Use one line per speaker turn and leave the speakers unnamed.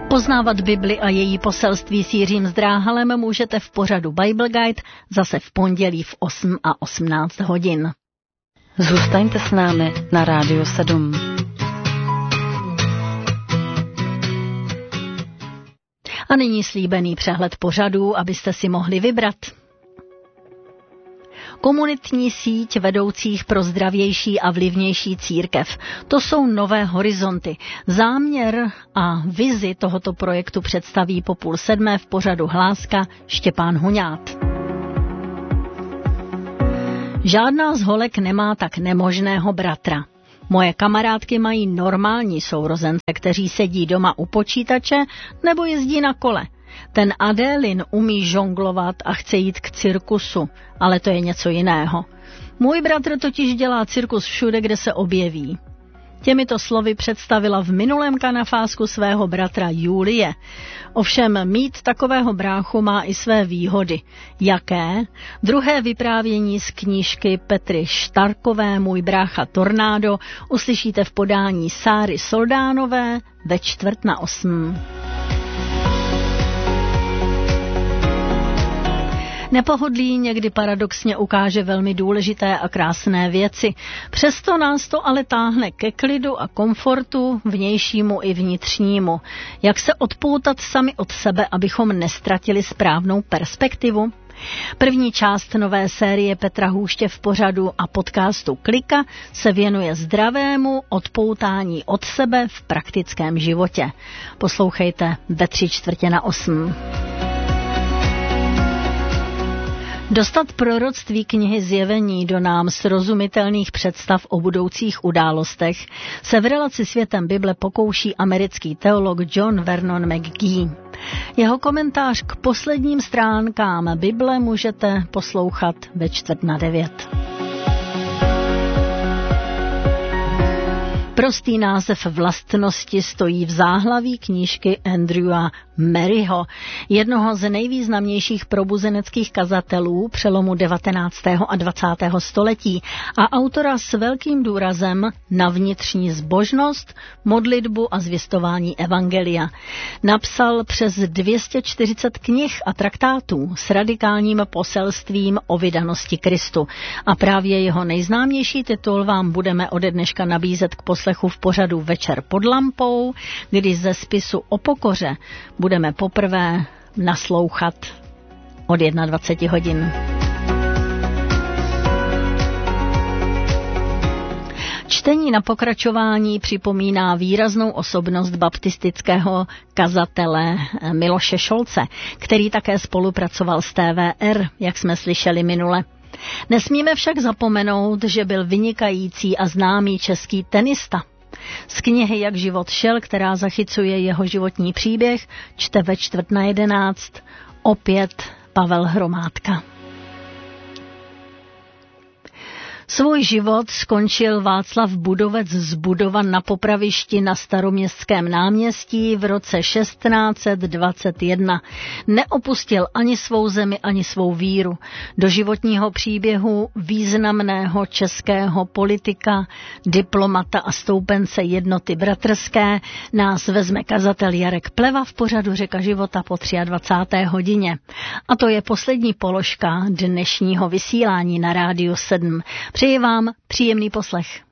Poznávat Bibli a její poselství s Jiřím Zdráhalem můžete v pořadu Bible Guide zase v pondělí v 8 a 18 hodin.
Zůstaňte s námi na Rádiu 7.
A nyní slíbený přehled pořadů, abyste si mohli vybrat. Komunitní síť vedoucích pro zdravější a vlivnější církev. To jsou Nové horizonty. Záměr a vizi tohoto projektu představí po 6:30 v pořadu Hláska Štěpán Huňát. Žádná z holek nemá tak nemožného bratra. Moje kamarádky mají normální sourozence, kteří sedí doma u počítače nebo jezdí na kole. Ten Adélin umí žonglovat a chce jít k cirkusu, ale to je něco jiného. Můj bratr totiž dělá cirkus všude, kde se objeví. Těmito slovy představila v minulém kanafásku svého bratra Julie. Ovšem mít takového bráchu má i své výhody. Jaké? Druhé vyprávění z knížky Petry Štarkové Můj brácha Tornádo uslyšíte v podání Sáry Soldánové ve 7:45. Nepohodlí někdy paradoxně ukáže velmi důležité a krásné věci. Přesto nás to ale táhne ke klidu a komfortu, vnějšímu i vnitřnímu. Jak se odpoutat sami od sebe, abychom nestratili správnou perspektivu? První část nové série Petra Hůště v pořadu a podcastu Klika se věnuje zdravému odpoutání od sebe v praktickém životě. Poslouchejte ve 7:45. Dostat proroctví knihy Zjevení do nám srozumitelných představ o budoucích událostech se v relaci Světem Bible pokouší americký teolog John Vernon McGee. Jeho komentář k posledním stránkám Bible můžete poslouchat ve 8:45. Prostý název vlastnosti stojí v záhlaví knížky Andrewa Maryho, jednoho z nejvýznamnějších probuzeneckých kazatelů přelomu 19. a 20. století a autora s velkým důrazem na vnitřní zbožnost, modlitbu a zvěstování evangelia. Napsal přes 240 knih a traktátů s radikálním poselstvím o vydanosti Kristu. A právě jeho nejznámější titul vám budeme ode dneška nabízet k poslechu v pořadu Večer pod lampou, kdy ze spisu o pokoře budeme poprvé naslouchat od 21 hodin. Čtení na pokračování připomíná výraznou osobnost baptistického kazatele Miloše Šolce, který také spolupracoval s TVR, jak jsme slyšeli minule. Nesmíme však zapomenout, že byl vynikající a známý český tenista. Z knihy Jak život šel, která zachycuje jeho životní příběh, čte ve 10:45 opět Pavel Hromádka. Svůj život skončil Václav Budovec z Budova na popravišti na Staroměstském náměstí v roce 1621. Neopustil ani svou zemi, ani svou víru. Do životního příběhu významného českého politika, diplomata a stoupence jednoty bratrské nás vezme kazatel Jarek Pleva v pořadu Řeka života po 23. hodině. A to je poslední položka dnešního vysílání na Rádiu 7. Přeji vám příjemný poslech.